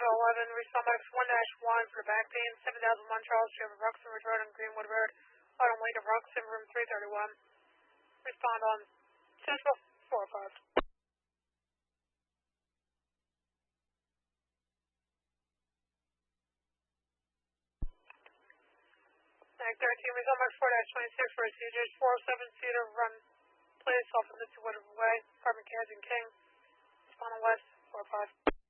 11, respond box 1-1 for the back pain, 7001 Charles Street, Ruxton Ridge Road and Greenwood Road, auto link of Ruxton, room 331. Respond on Central 45. 13, result box 4-26 for procedures, 407 Cedar Run Place off of Missy Woodward Way, apartment Kansas King. Respond on West 45.